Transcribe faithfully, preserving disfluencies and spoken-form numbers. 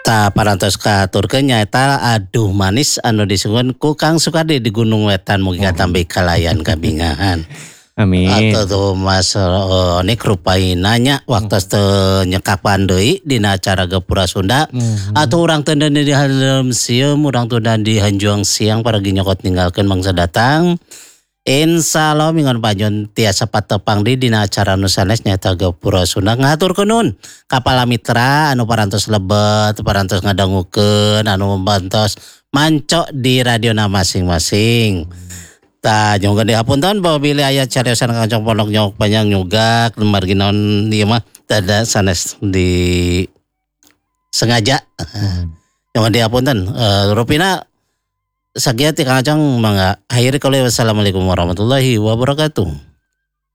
Ta parantos katurkeun nyaeta aduh manis anu disungkeun ku Kang Sukadi di Gunung Wetan mugi katambi kalayan kabingahan. Amin. Atau tuh Mas uh, Nik rupaina nya waktu teu nyekapan deui dina acara Gapura Sunda. Hmm. Atuh urang teu di halem sieum, urang teu di Hanjuang siang paragi nyokot ninggalkeun mangsa datang. Insyaallah minggon panjeun tiasa patepang di dina acara nu sanes nyaeta Gapura Sunda ngaturkeun nuhun ka palamitra anu parantos lebet, parantos ngadangukeun, anu bantos manco di radiona masing-masing. Ta nyongkeun dihapunten apabila aya cariosan kancong pondok nyok panjang nyugak margi naon ieu mah tada sanes di sengaja. Nyongkeun dihapunten uh, rupina sagia ti Kang Acang mangga akhiri kalau wassalamualaikum warahmatullahi wabarakatuh.